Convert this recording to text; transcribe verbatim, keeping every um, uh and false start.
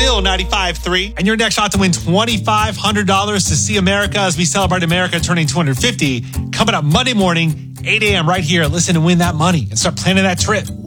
Real ninety-five point three. And your next shot to win twenty-five hundred dollars to see America as we celebrate America turning two hundred fifty. Coming up Monday morning, eight a.m. right here. Listen and win that money and start planning that trip.